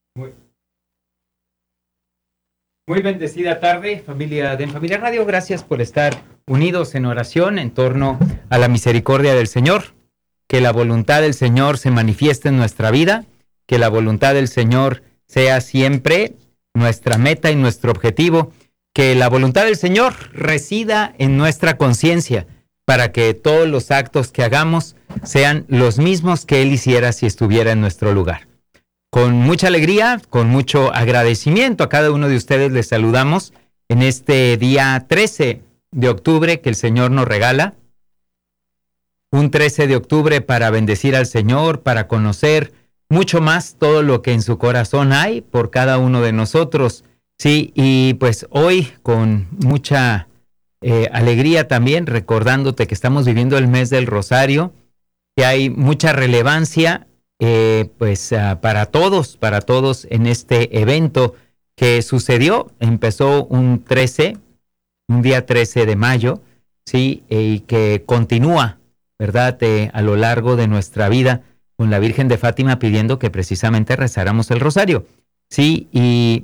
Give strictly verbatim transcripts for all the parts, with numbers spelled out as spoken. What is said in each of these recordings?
Muy, muy bendecida tarde, familia de En Familia Radio. Gracias por estar unidos en oración en torno a la misericordia del Señor. Que la voluntad del Señor se manifieste en nuestra vida, que la voluntad del Señor sea siempre nuestra meta y nuestro objetivo, que la voluntad del Señor resida en nuestra conciencia, para que todos los actos que hagamos sean los mismos que Él hiciera si estuviera en nuestro lugar. Con mucha alegría, con mucho agradecimiento a cada uno de ustedes les saludamos en este día trece de octubre que el Señor nos regala. Un trece de octubre para bendecir al Señor, para conocer mucho más todo lo que en su corazón hay por cada uno de nosotros. Sí, y pues hoy con mucha eh, alegría también, recordándote que estamos viviendo el mes del Rosario, que hay mucha relevancia Eh, pues uh, para todos, para todos en este evento que sucedió, empezó un trece, un día trece de mayo, sí, y que continúa, ¿verdad?, eh, a lo largo de nuestra vida con la Virgen de Fátima pidiendo que precisamente rezáramos el rosario, sí, y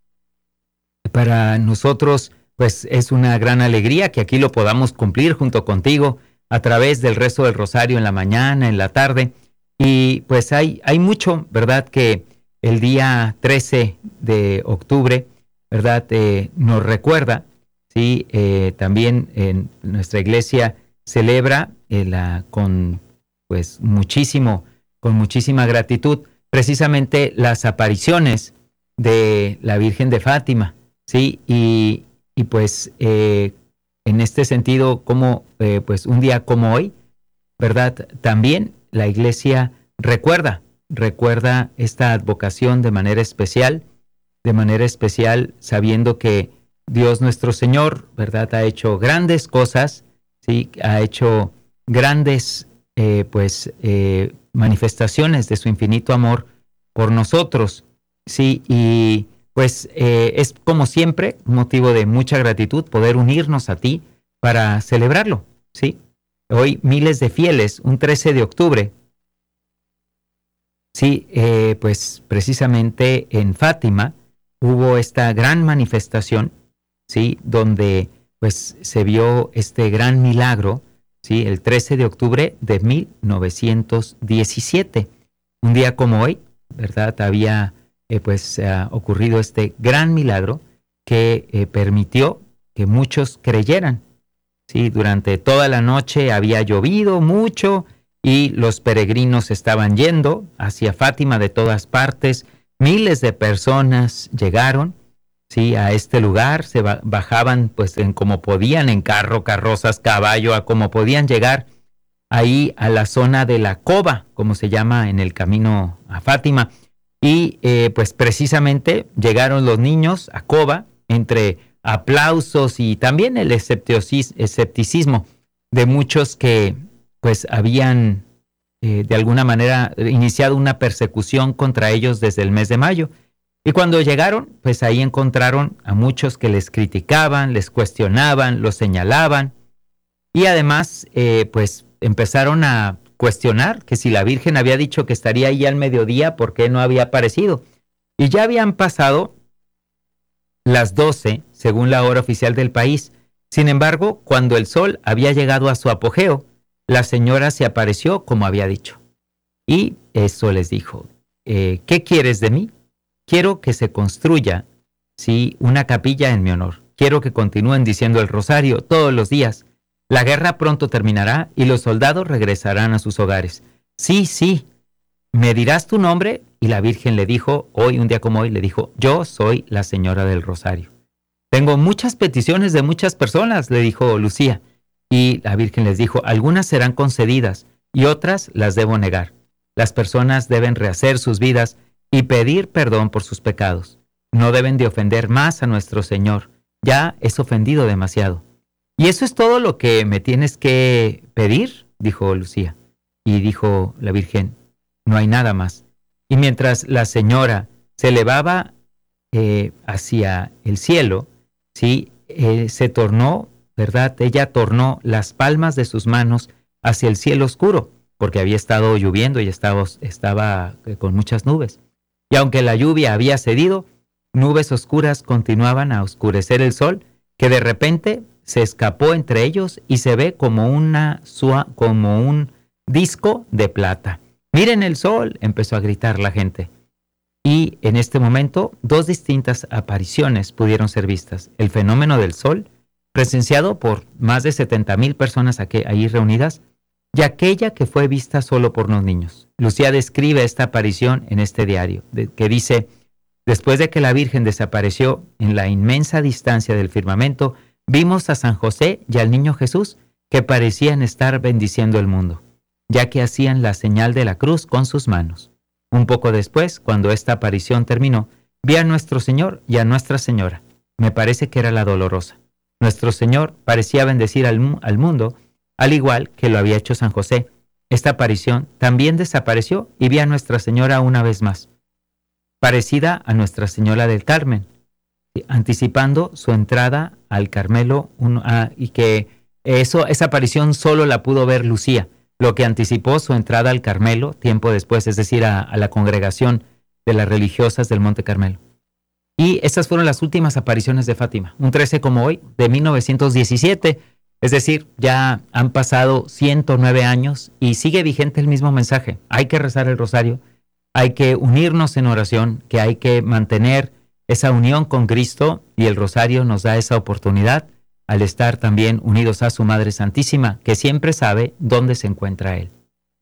para nosotros, pues es una gran alegría que aquí lo podamos cumplir junto contigo a través del rezo del rosario en la mañana, en la tarde. Y pues hay, hay mucho, ¿verdad?, que el día trece de octubre, ¿verdad?, eh, nos recuerda, ¿sí? Eh, también en nuestra iglesia celebra eh, la, con pues muchísimo, con muchísima gratitud, precisamente las apariciones de la Virgen de Fátima, ¿sí? Y, y pues eh, en este sentido, como eh, pues un día como hoy, ¿verdad?, también la iglesia recuerda, recuerda esta advocación de manera especial, de manera especial sabiendo que Dios nuestro Señor, ¿verdad?, ha hecho grandes cosas, ¿sí?, ha hecho grandes eh, pues eh, manifestaciones de su infinito amor por nosotros, ¿sí? Y pues eh, es como siempre un motivo de mucha gratitud poder unirnos a ti para celebrarlo, ¿sí? Hoy miles de fieles, un trece de octubre, sí, eh, pues precisamente en Fátima hubo esta gran manifestación, sí, donde pues se vio este gran milagro, sí, el trece de octubre de mil novecientos diecisiete. Un día como hoy, ¿verdad?, había eh, pues uh, ocurrido este gran milagro que eh, permitió que muchos creyeran. Sí, durante toda la noche había llovido mucho y los peregrinos estaban yendo hacia Fátima de todas partes. Miles de personas llegaron, sí, a este lugar, se bajaban pues en como podían, en carro, carrozas, caballo, a como podían llegar ahí a la zona de la Cova, como se llama en el camino a Fátima. Y eh, pues precisamente llegaron los niños a Cova entre aplausos y también el escepticismo de muchos que pues habían eh, de alguna manera iniciado una persecución contra ellos desde el mes de mayo. Y cuando llegaron, pues ahí encontraron a muchos que les criticaban, les cuestionaban, los señalaban y además eh, pues empezaron a cuestionar que si la Virgen había dicho que estaría ahí al mediodía, ¿por qué no había aparecido? Y ya habían pasado las doce, según la hora oficial del país. Sin embargo, cuando el sol había llegado a su apogeo, la señora se apareció como había dicho. Y eso les dijo, eh, ¿qué quieres de mí? Quiero que se construya, sí, una capilla en mi honor. Quiero que continúen diciendo el rosario todos los días. La guerra pronto terminará y los soldados regresarán a sus hogares. Sí, sí, ¿me dirás tu nombre? Y la Virgen le dijo, hoy, un día como hoy, le dijo, yo soy la señora del Rosario. Tengo muchas peticiones de muchas personas, le dijo Lucía. Y la Virgen les dijo, algunas serán concedidas y otras las debo negar. Las personas deben rehacer sus vidas y pedir perdón por sus pecados. No deben de ofender más a nuestro Señor. Ya es ofendido demasiado. ¿Y eso es todo lo que me tienes que pedir? Dijo Lucía. Y dijo la Virgen, no hay nada más. Y mientras la señora se elevaba eh, hacia el cielo, ¿sí? eh, se tornó, ¿verdad? Ella tornó las palmas de sus manos hacia el cielo oscuro, porque había estado lloviendo y estaba, estaba con muchas nubes. Y aunque la lluvia había cedido, nubes oscuras continuaban a oscurecer el sol, que de repente se escapó entre ellos y se ve como, una, como un disco de plata. ¡Miren el sol!, empezó a gritar la gente. Y en este momento, dos distintas apariciones pudieron ser vistas. El fenómeno del sol, presenciado por más de setenta mil personas aquí, ahí reunidas, y aquella que fue vista solo por los niños. Lucía describe esta aparición en este diario, de, que dice: después de que la Virgen desapareció en la inmensa distancia del firmamento, vimos a San José y al niño Jesús que parecían estar bendiciendo el mundo, ya que hacían la señal de la cruz con sus manos. Un poco después, cuando esta aparición terminó, vi a nuestro Señor y a Nuestra Señora. Me parece que era la Dolorosa. Nuestro Señor parecía bendecir al, al mundo, al igual que lo había hecho San José. Esta aparición también desapareció y vi a Nuestra Señora una vez más, parecida a Nuestra Señora del Carmen, anticipando su entrada al Carmelo, un, ah, y que eso, esa aparición solo la pudo ver Lucía, lo que anticipó su entrada al Carmelo tiempo después, es decir, a, a la congregación de las religiosas del Monte Carmelo. Y estas fueron las últimas apariciones de Fátima, un trece como hoy, de mil novecientos diecisiete, es decir, ya han pasado ciento nueve años y sigue vigente el mismo mensaje. Hay que rezar el rosario, hay que unirnos en oración, que hay que mantener esa unión con Cristo, y el rosario nos da esa oportunidad al estar también unidos a su Madre Santísima, que siempre sabe dónde se encuentra Él.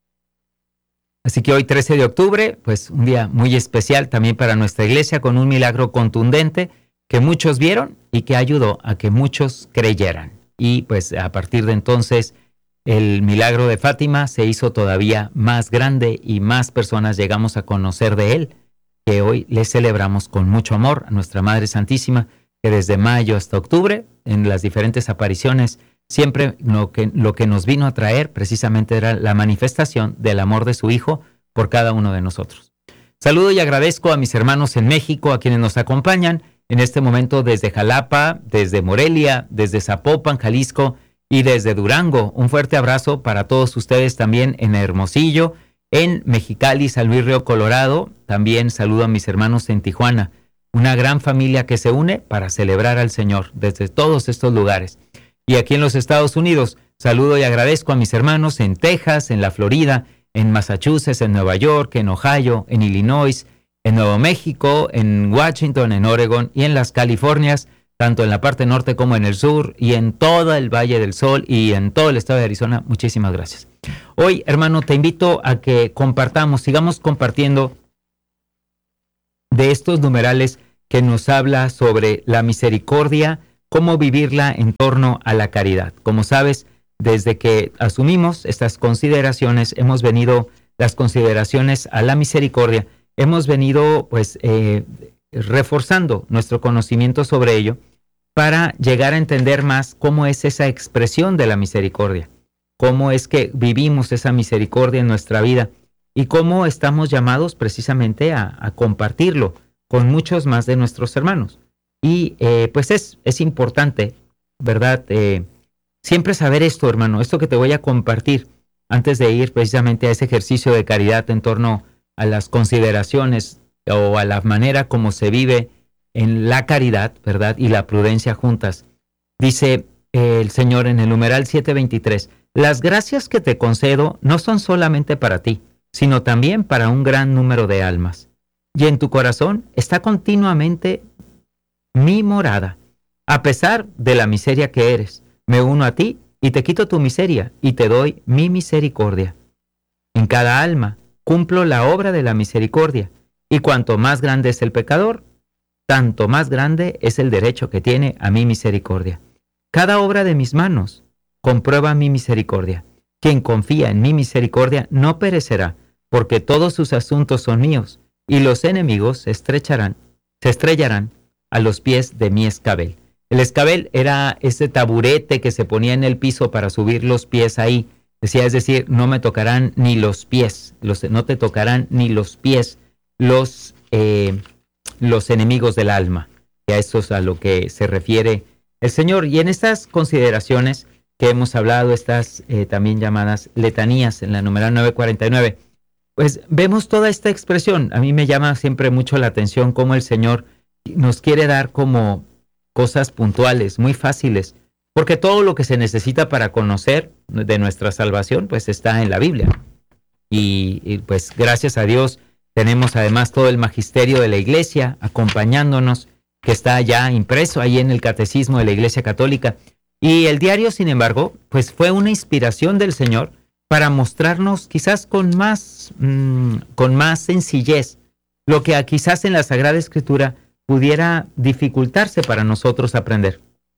Así que hoy, trece de octubre, pues un día muy especial también para nuestra iglesia, con un milagro contundente que muchos vieron y que ayudó a que muchos creyeran. Y pues a partir de entonces el milagro de Fátima se hizo todavía más grande y más personas llegamos a conocer de él, que hoy le celebramos con mucho amor a nuestra Madre Santísima, que desde mayo hasta octubre, en las diferentes apariciones, siempre lo que, lo que nos vino a traer precisamente era la manifestación del amor de su Hijo por cada uno de nosotros. Saludo y agradezco a mis hermanos en México, a quienes nos acompañan en este momento desde Jalapa, desde Morelia, desde Zapopan, Jalisco y desde Durango. Un fuerte abrazo para todos ustedes también en Hermosillo, en Mexicali, San Luis Río Colorado. También saludo a mis hermanos en Tijuana, una gran familia que se une para celebrar al Señor desde todos estos lugares. Y aquí en los Estados Unidos, saludo y agradezco a mis hermanos en Texas, en la Florida, en Massachusetts, en Nueva York, en Ohio, en Illinois, en Nuevo México, en Washington, en Oregon y en las Californias, tanto en la parte norte como en el sur, y en todo el Valle del Sol y en todo el estado de Arizona. Muchísimas gracias. Hoy, hermano, te invito a que compartamos, sigamos compartiendo de estos numerales que nos habla sobre la misericordia, cómo vivirla en torno a la caridad. Como sabes, desde que asumimos estas consideraciones, hemos venido, las consideraciones a la misericordia, hemos venido pues eh, reforzando nuestro conocimiento sobre ello para llegar a entender más cómo es esa expresión de la misericordia, cómo es que vivimos esa misericordia en nuestra vida y cómo estamos llamados precisamente a, a compartirlo con muchos más de nuestros hermanos. Y eh, pues es, es importante, ¿verdad? Eh, siempre saber esto, hermano, esto que te voy a compartir antes de ir precisamente a ese ejercicio de caridad en torno a las consideraciones o a la manera como se vive en la caridad, ¿verdad? Y la prudencia juntas. Dice eh, el Señor en el numeral siete veintitrés, las gracias que te concedo no son solamente para ti, sino también para un gran número de almas. Y en tu corazón está continuamente mi morada. A pesar de la miseria que eres, me uno a ti y te quito tu miseria y te doy mi misericordia. En cada alma cumplo la obra de la misericordia, y cuanto más grande es el pecador, tanto más grande es el derecho que tiene a mi misericordia. Cada obra de mis manos comprueba mi misericordia. Quien confía en mi misericordia no perecerá, porque todos sus asuntos son míos, y los enemigos se estrecharán, se estrellarán a los pies de mi escabel. El escabel era ese taburete que se ponía en el piso para subir los pies ahí. Decía, es decir, no me tocarán ni los pies, los, no te tocarán ni los pies los, eh, los enemigos del alma. Y a eso es a lo que se refiere el Señor. Y en estas consideraciones que hemos hablado, estas eh, también llamadas letanías en la numeral novecientos cuarenta y nueve, pues vemos toda esta expresión. A mí me llama siempre mucho la atención cómo el Señor nos quiere dar como cosas puntuales, muy fáciles, porque todo lo que se necesita para conocer de nuestra salvación, pues está en la Biblia. Y, y pues gracias a Dios tenemos además todo el magisterio de la Iglesia acompañándonos, que está ya impreso ahí en el Catecismo de la Iglesia Católica. Y el diario, sin embargo, pues fue una inspiración del Señor para mostrarnos quizás con más, mmm, con más sencillez lo que a, quizás en la Sagrada Escritura pudiera dificultarse para nosotros aprender.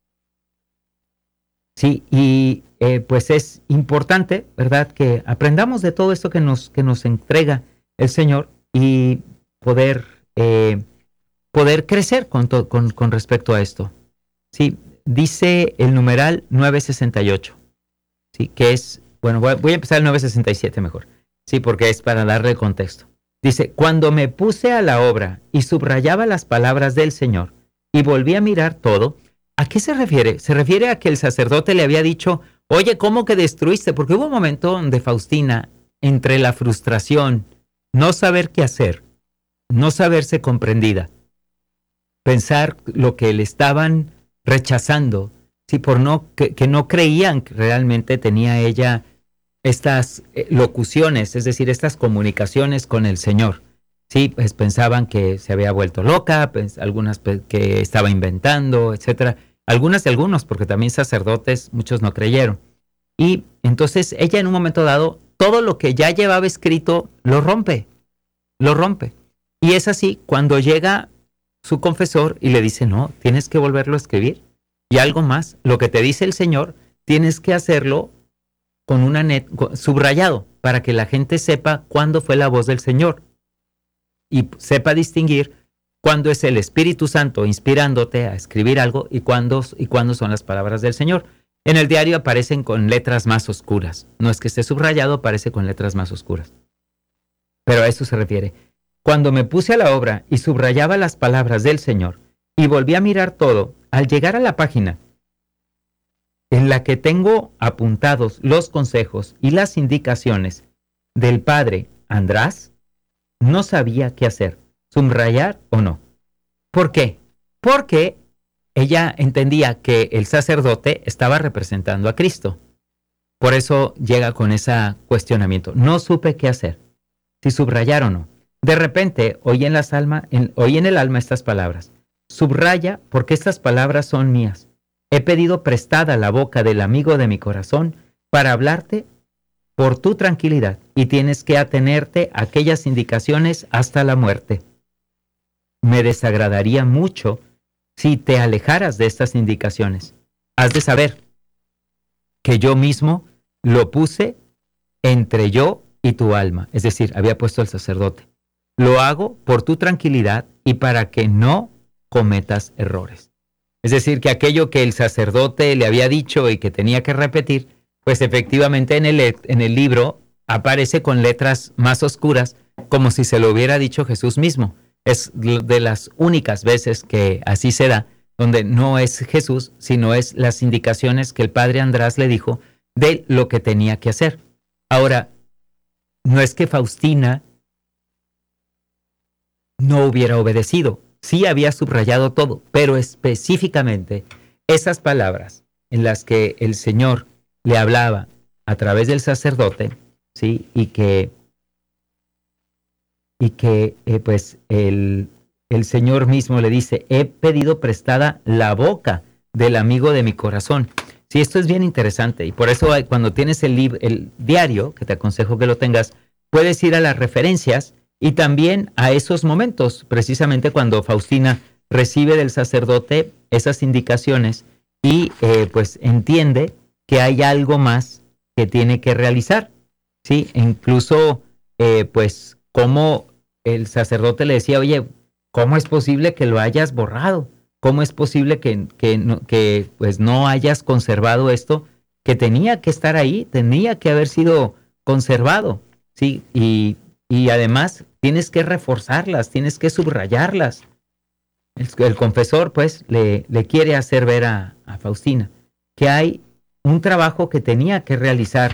Sí, y eh, pues es importante, ¿verdad?, que aprendamos de todo esto que nos, que nos entrega el Señor y poder, eh, poder crecer con, to, con, con respecto a esto. Sí, dice el numeral nueve sesenta y ocho, sí, que es, bueno, voy a, voy a empezar el nueve sesenta y siete mejor, sí, porque es para darle contexto. Dice, cuando me puse a la obra y subrayaba las palabras del Señor y volví a mirar todo, ¿a qué se refiere? Se refiere a que el sacerdote le había dicho, oye, ¿cómo que destruiste? Porque hubo un momento donde Faustina, entre la frustración, no saber qué hacer, no saberse comprendida, pensar lo que le estaban rechazando, sí, por no, que, que no creían que realmente tenía ella estas eh, locuciones, es decir, estas comunicaciones con el Señor. Sí, pues pensaban que se había vuelto loca, pues, algunas pues, que estaba inventando, etcétera. Algunas y algunos, porque también sacerdotes, muchos no creyeron. Y entonces ella en un momento dado, todo lo que ya llevaba escrito, lo rompe, lo rompe. Y es así cuando llega su confesor y le dice, no, tienes que volverlo a escribir. Y algo más, lo que te dice el Señor, tienes que hacerlo con una net, subrayado, para que la gente sepa cuándo fue la voz del Señor. Y sepa distinguir cuándo es el Espíritu Santo inspirándote a escribir algo y cuándo, y cuándo son las palabras del Señor. En el diario aparecen con letras más oscuras. No es que esté subrayado, aparece con letras más oscuras. Pero a eso se refiere. Cuando me puse a la obra y subrayaba las palabras del Señor y volví a mirar todo, al llegar a la página en la que tengo apuntados los consejos y las indicaciones del padre András, no sabía qué hacer, subrayar o no. ¿Por qué? Porque ella entendía que el sacerdote estaba representando a Cristo. Por eso llega con ese cuestionamiento. No supe qué hacer, si subrayar o no. De repente oí en, las alma, en, oí en el alma estas palabras. Subraya porque estas palabras son mías. He pedido prestada la boca del amigo de mi corazón para hablarte por tu tranquilidad y tienes que atenerte a aquellas indicaciones hasta la muerte. Me desagradaría mucho si te alejaras de estas indicaciones. Has de saber que yo mismo lo puse entre yo y tu alma, es decir, había puesto al sacerdote. Lo hago por tu tranquilidad y para que no cometas errores. Es decir, que aquello que el sacerdote le había dicho y que tenía que repetir, pues efectivamente en el, en el libro aparece con letras más oscuras, como si se lo hubiera dicho Jesús mismo. Es de las únicas veces que así se da, donde no es Jesús, sino es las indicaciones que el padre András le dijo de lo que tenía que hacer. Ahora, no es que Faustina no hubiera obedecido, sí había subrayado todo, pero específicamente esas palabras en las que el Señor le hablaba a través del sacerdote, ¿sí? Y que, y que eh, pues el, el Señor mismo le dice, he pedido prestada la boca del amigo de mi corazón. Sí, esto es bien interesante y por eso hay, cuando tienes el, lib- el diario, que te aconsejo que lo tengas, puedes ir a las referencias y también a esos momentos, precisamente cuando Faustina recibe del sacerdote esas indicaciones y eh, pues entiende que hay algo más que tiene que realizar, ¿sí? E incluso, eh, pues, como el sacerdote le decía, oye, ¿cómo es posible que lo hayas borrado? ¿Cómo es posible que, que, no, que pues, no hayas conservado esto que tenía que estar ahí, tenía que haber sido conservado, ¿sí? Y, y además tienes que reforzarlas, tienes que subrayarlas. El, el confesor, pues, le, le quiere hacer ver a, a Faustina que hay un trabajo que tenía que realizar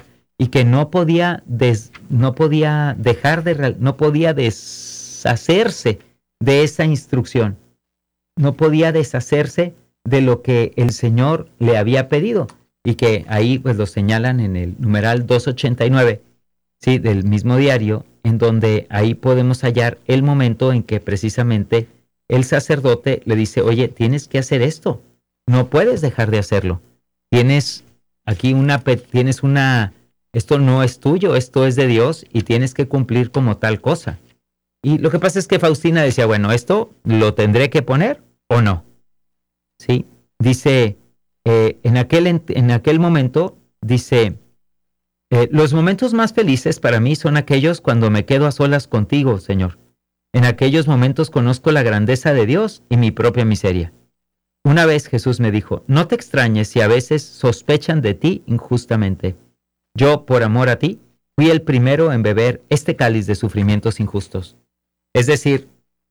y que no podía, des, no podía dejar de, no podía deshacerse de esa instrucción, no podía deshacerse de lo que el Señor le había pedido, y que ahí pues lo señalan en el numeral doscientos ochenta y nueve, ¿sí?, del mismo diario, en donde ahí podemos hallar el momento en que precisamente el sacerdote le dice, oye, tienes que hacer esto, no puedes dejar de hacerlo, tienes aquí una, tienes una, esto no es tuyo, esto es de Dios y tienes que cumplir como tal cosa. Y lo que pasa es que Faustina decía, bueno, ¿esto lo tendré que poner o no? ¿Sí? Dice, eh, en, aquel, en, en aquel momento, dice, eh, los momentos más felices para mí son aquellos cuando me quedo a solas contigo, Señor. En aquellos momentos conozco la grandeza de Dios y mi propia miseria. Una vez Jesús me dijo, no te extrañes si a veces sospechan de ti injustamente. Yo, por amor a ti, fui el primero en beber este cáliz de sufrimientos injustos. Es decir,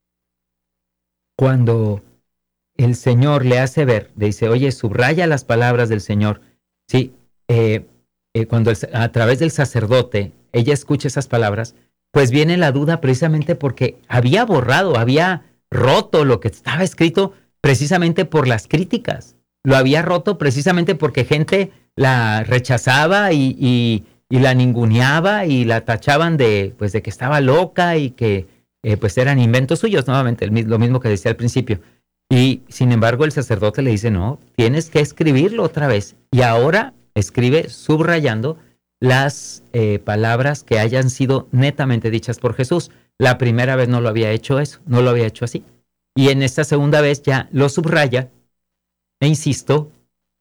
cuando el Señor le hace ver, le dice, oye, subraya las palabras del Señor. Sí, eh, eh, cuando el, a través del sacerdote ella escucha esas palabras, pues viene la duda precisamente porque había borrado, había roto lo que estaba escrito precisamente por las críticas. Lo había roto precisamente porque gente la rechazaba y, y, y la ninguneaba y la tachaban de, pues, de que estaba loca y que eh, pues eran inventos suyos, nuevamente, el, lo mismo que decía al principio. Y sin embargo el sacerdote le dice, no, tienes que escribirlo otra vez. Y ahora escribe subrayando las eh, palabras que hayan sido netamente dichas por Jesús. La primera vez no lo había hecho eso, no lo había hecho así. Y en esta segunda vez ya lo subraya, e insisto,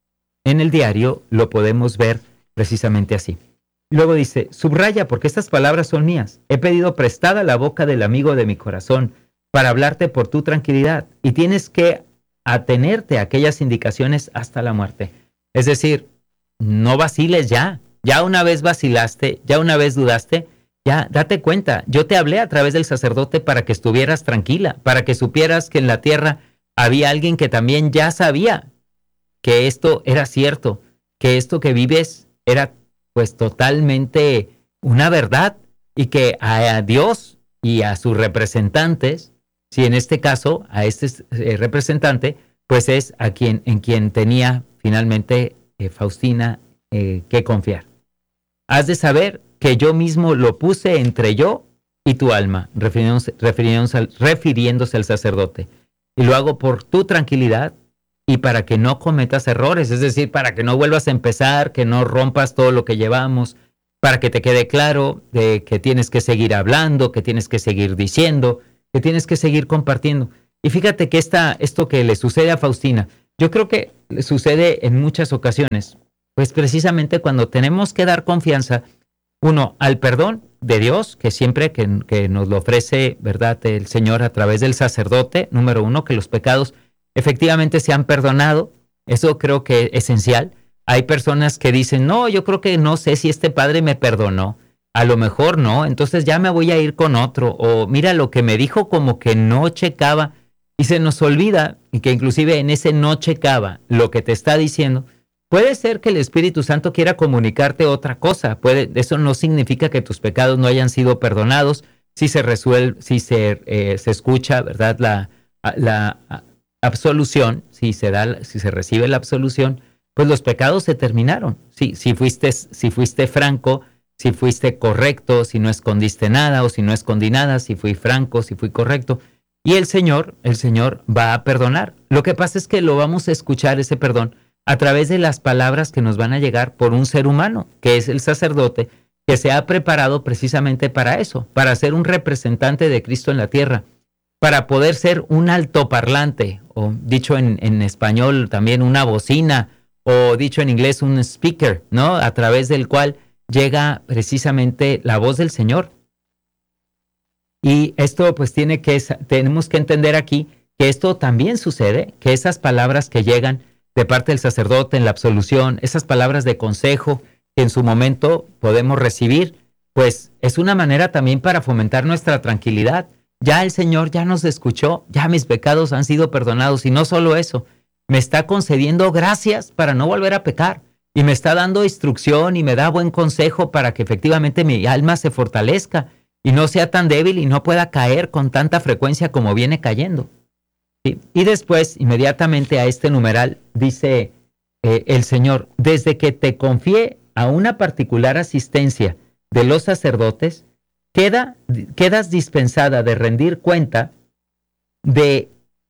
en el diario lo podemos ver precisamente así. Luego dice, subraya porque estas palabras son mías. He pedido prestada la boca del amigo de mi corazón para hablarte por tu tranquilidad y tienes que atenerte a aquellas indicaciones hasta la muerte. Es decir, no vaciles ya. Ya una vez vacilaste, ya una vez dudaste, ya date cuenta. Yo te hablé a través del sacerdote para que estuvieras tranquila, para que supieras que en la tierra había alguien que también ya sabía que esto era cierto, que esto que vives era pues totalmente una verdad y que a Dios y a sus representantes, si en este caso a este eh, representante, pues es a quien, en quien tenía finalmente eh, Faustina eh, que confiar. Has de saber que yo mismo lo puse entre yo y tu alma, refiriéndose, refiriéndose, al, refiriéndose al sacerdote, y lo hago por tu tranquilidad y para que no cometas errores, es decir, para que no vuelvas a empezar, que no rompas todo lo que llevamos, para que te quede claro de que tienes que seguir hablando, que tienes que seguir diciendo, que tienes que seguir compartiendo. Y fíjate que esta, esto que le sucede a Faustina, yo creo que le sucede en muchas ocasiones, pues precisamente cuando tenemos que dar confianza, uno, al perdón de Dios, que siempre que, que nos lo ofrece, ¿verdad?, el Señor a través del sacerdote, número uno, que los pecados efectivamente se han perdonado, eso creo que es esencial. Hay personas que dicen, no, yo creo que no sé si este padre me perdonó, a lo mejor no, entonces ya me voy a ir con otro, o mira lo que me dijo como que no checaba, y se nos olvida, y que inclusive en ese no checaba lo que te está diciendo, puede ser que el Espíritu Santo quiera comunicarte otra cosa, puede, eso no significa que tus pecados no hayan sido perdonados, si se resuelve, si se, eh, se escucha, ¿verdad?, la, la absolución, si se da, si se recibe la absolución, pues los pecados se terminaron. Si, si fuiste, si fuiste franco, si fuiste correcto, si no escondiste nada o si no escondí nada, si fui franco, si fui correcto. Y el Señor, el Señor va a perdonar. Lo que pasa es que lo vamos a escuchar ese perdón a través de las palabras que nos van a llegar por un ser humano, que es el sacerdote, que se ha preparado precisamente para eso, para ser un representante de Cristo en la tierra, para poder ser un altoparlante, o dicho en, en español también una bocina, o dicho en inglés un speaker, ¿no?, a través del cual llega precisamente la voz del Señor. Y esto pues tiene que, tenemos que entender aquí que esto también sucede, que esas palabras que llegan de parte del sacerdote en la absolución, esas palabras de consejo que en su momento podemos recibir, pues es una manera también para fomentar nuestra tranquilidad. Ya el Señor ya nos escuchó, ya mis pecados han sido perdonados y no solo eso, me está concediendo gracias para no volver a pecar. y me está dando instrucción y me da buen consejo para que efectivamente mi alma se fortalezca y no sea tan débil y no pueda caer con tanta frecuencia como viene cayendo. ¿Sí? Y después, inmediatamente a este numeral, dice eh, el Señor, desde que te confié a una particular asistencia de los sacerdotes, queda, quedas dispensada de rendir cuenta de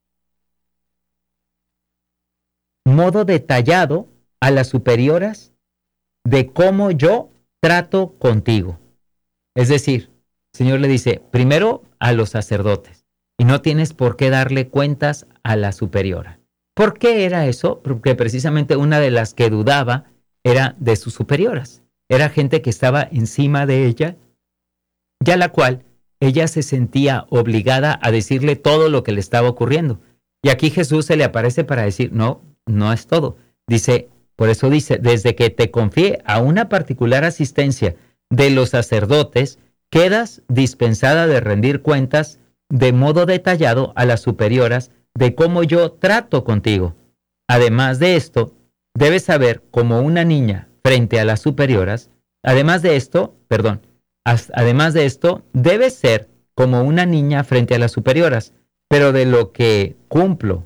modo detallado a las superioras de cómo yo trato contigo. Es decir, el Señor le dice, primero a los sacerdotes, y no tienes por qué darle cuentas a la superiora. ¿Por qué era eso? Porque precisamente una de las que dudaba era de sus superioras. Era gente que estaba encima de ella, y a la cual ella se sentía obligada a decirle todo lo que le estaba ocurriendo. Y aquí Jesús se le aparece para decir, no, no es todo. Dice, por eso dice, desde que te confié a una particular asistencia de los sacerdotes, quedas dispensada de rendir cuentas de modo detallado a las superioras de cómo yo trato contigo. Además de esto, debes saber como una niña frente a las superioras, además de esto, perdón, además de esto, debes ser como una niña frente a las superioras, pero de lo que cumplo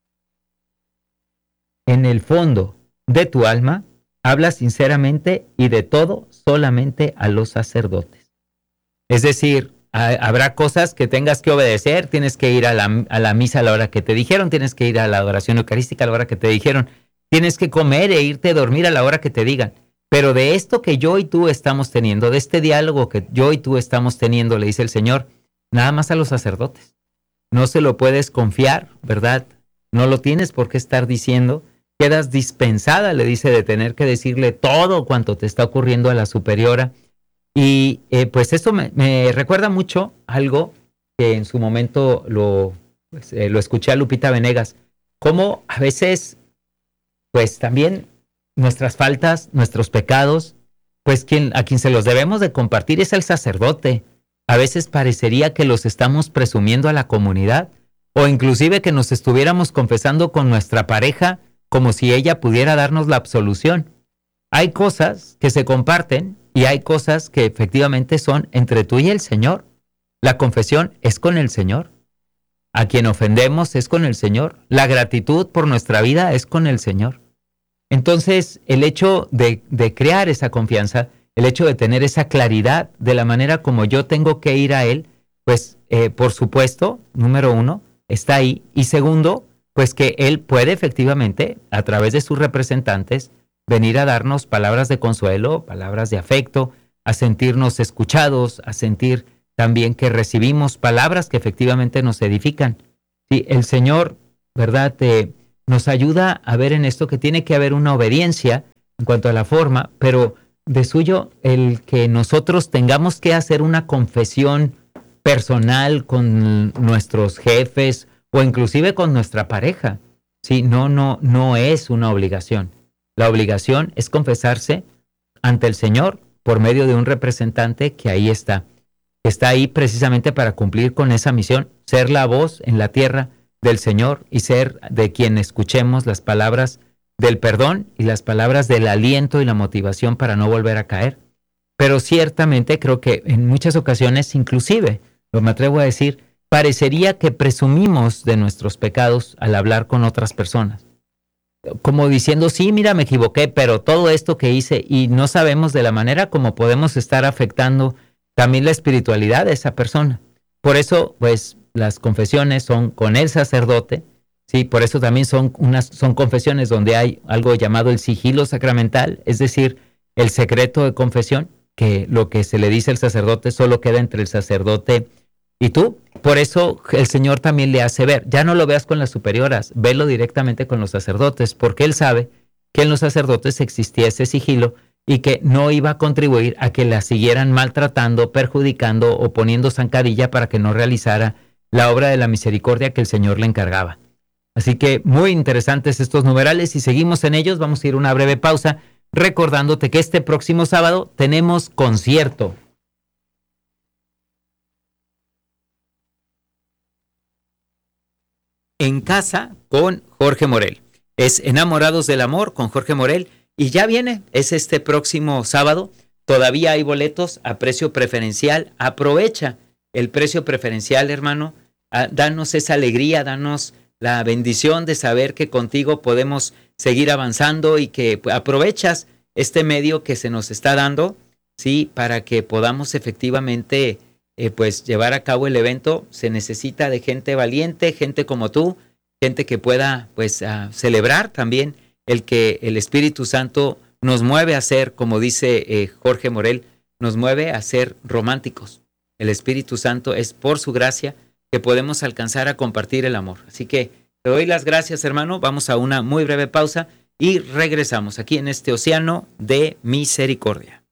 en el fondo de tu alma, habla sinceramente y de todo solamente a los sacerdotes. Es decir, habrá cosas que tengas que obedecer, tienes que ir a la, a la misa a la hora que te dijeron, tienes que ir a la adoración eucarística a la hora que te dijeron, tienes que comer e irte a dormir a la hora que te digan. Pero de esto que yo y tú estamos teniendo, de este diálogo que yo y tú estamos teniendo, le dice el Señor, nada más a los sacerdotes. No se lo puedes confiar, ¿verdad? No lo tienes por qué estar diciendo. Quedas dispensada, le dice, de tener que decirle todo cuanto te está ocurriendo a la superiora. Y eh, pues esto me, me recuerda mucho algo que en su momento lo, pues, eh, lo escuché a Lupita Venegas, cómo a veces, pues también nuestras faltas, nuestros pecados, pues quien, a quien se los debemos de compartir es el sacerdote. A veces parecería que los estamos presumiendo a la comunidad, o inclusive que nos estuviéramos confesando con nuestra pareja como si ella pudiera darnos la absolución. Hay cosas que se comparten y hay cosas que efectivamente son entre tú y el Señor. La confesión es con el Señor. A quien ofendemos es con el Señor. La gratitud por nuestra vida es con el Señor. Entonces, el hecho de, de crear esa confianza, el hecho de tener esa claridad de la manera como yo tengo que ir a Él, pues, eh, por supuesto, número uno, está ahí. Y segundo, pues que Él puede efectivamente, a través de sus representantes, venir a darnos palabras de consuelo, palabras de afecto, a sentirnos escuchados, a sentir también que recibimos palabras que efectivamente nos edifican. Sí, el Señor, ¿verdad?, eh, nos ayuda a ver en esto que tiene que haber una obediencia en cuanto a la forma, pero de suyo el que nosotros tengamos que hacer una confesión personal con nuestros jefes o inclusive con nuestra pareja. Sí, no, no, no es una obligación. La obligación es confesarse ante el Señor por medio de un representante que ahí está. Está ahí precisamente para cumplir con esa misión, ser la voz en la tierra del Señor y ser de quien escuchemos las palabras del perdón y las palabras del aliento y la motivación para no volver a caer. Pero ciertamente creo que en muchas ocasiones, inclusive, lo me atrevo a decir, parecería que presumimos de nuestros pecados al hablar con otras personas. Como diciendo, sí, mira, me equivoqué, pero todo esto que hice, y no sabemos de la manera como podemos estar afectando también la espiritualidad de esa persona. Por eso, pues, las confesiones son con el sacerdote, sí, por eso también son unas son confesiones donde hay algo llamado el sigilo sacramental, es decir, el secreto de confesión, que lo que se le dice al sacerdote solo queda entre el sacerdote y tú. Por eso el Señor también le hace ver, ya no lo veas con las superioras, velo directamente con los sacerdotes, porque Él sabe que en los sacerdotes existía ese sigilo y que no iba a contribuir a que la siguieran maltratando, perjudicando o poniendo zancadilla para que no realizara la obra de la misericordia que el Señor le encargaba. Así que muy interesantes estos numerales y seguimos en ellos. Vamos a ir a una breve pausa recordándote que este próximo sábado tenemos concierto. En casa con Jorge Morel. Es Enamorados del Amor con Jorge Morel Y ya viene, es este próximo sábado. Todavía hay boletos a precio preferencial. Aprovecha el precio preferencial, hermano. Ah, danos esa alegría, danos la bendición de saber que contigo podemos seguir avanzando y que aprovechas este medio que se nos está dando, sí, para que podamos efectivamente eh, pues llevar a cabo el evento. Se necesita de gente valiente, gente como tú, gente que pueda pues uh, celebrar también el que el Espíritu Santo nos mueve a ser, como dice eh, Jorge Morel, nos mueve a ser románticos. El Espíritu Santo es por su gracia que podemos alcanzar a compartir el amor. Así que te doy las gracias, hermano. Vamos a una muy breve pausa y regresamos aquí en este océano de misericordia.